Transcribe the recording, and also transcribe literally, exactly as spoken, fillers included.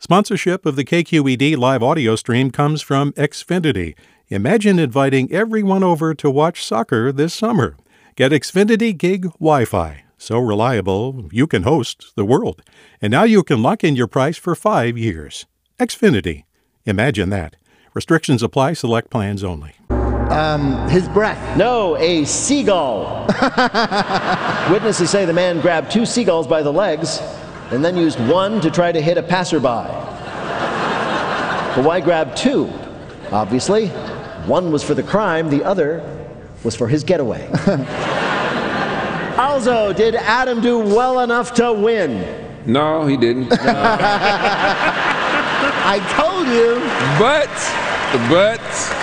Sponsorship of the K Q E D live audio stream comes from Xfinity. Imagine inviting everyone over to watch soccer this summer. Get Xfinity Gig Wi-Fi. So reliable, you can host the world. And now you can lock in your price for five years. Xfinity. Imagine that. Restrictions apply. Select plans only. Um, his breath. No, a seagull. Witnesses say the man grabbed two seagulls by the legs and then used one to try to hit a passerby. But why grab two? Obviously, one was for the crime, the other was for his getaway. Also, did Adam do well enough to win? No, he didn't. I told you. But, but...